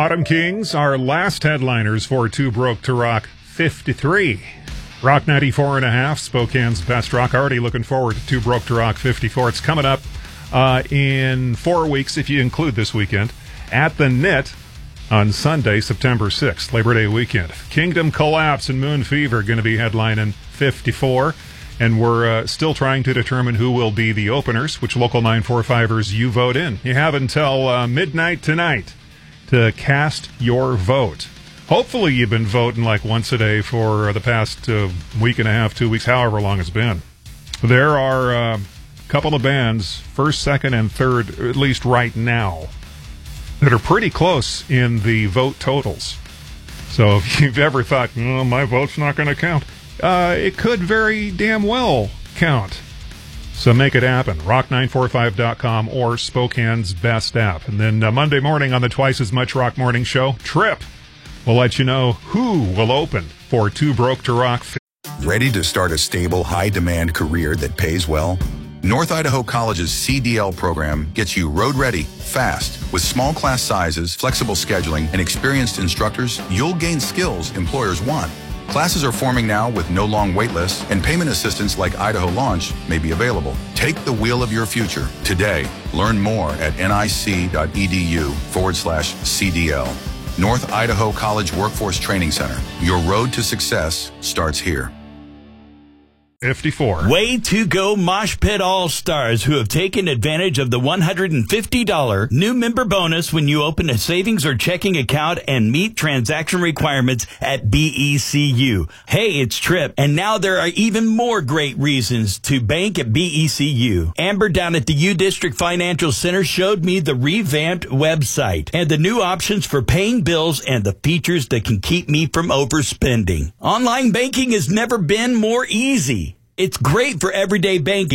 Autumn Kings, our last headliners for Too Broke to Rock 53. Rock 94.5, Spokane's best rock. Already looking forward to Too Broke to Rock 54. It's coming up in 4 weeks, if you include this weekend, at the Knit on Sunday, September 6th, Labor Day weekend. Kingdom Collapse and Moon Fever are going to be headlining 54. And we're still trying to determine who will be the openers, which Local 945ers you vote in. You have until midnight tonight to cast your vote. Hopefully you've been voting like once a day for the past week and a half, 2 weeks, however long it's been. There are a couple of bands, first, second, and third, at least right now, that are pretty close in the vote totals. So if you've ever thought, oh, my vote's not going to count, it could very damn well count. So make it happen. Rock945.com or Spokane's best app. And then Monday morning on the Twice as Much Rock Morning Show, Trip will let you know who will open for Too Broke to Rock. Ready to start a stable, high-demand career that pays well? North Idaho College's CDL program gets you road-ready, fast. With small class sizes, flexible scheduling, and experienced instructors, you'll gain skills employers want. Classes are forming now with no long wait lists, and payment assistance like Idaho Launch may be available. Take the wheel of your future today. Learn more at nic.edu/CDL. North Idaho College Workforce Training Center. Your road to success starts here. 54. Way to go, Mosh Pit All-Stars, who have taken advantage of the $150 new member bonus when you open a savings or checking account and meet transaction requirements at BECU. Hey, it's Trip, and now there are even more great reasons to bank at BECU. Amber down at the U District Financial Center showed me the revamped website and the new options for paying bills and the features that can keep me from overspending. Online banking has never been more easy. It's great for everyday banking.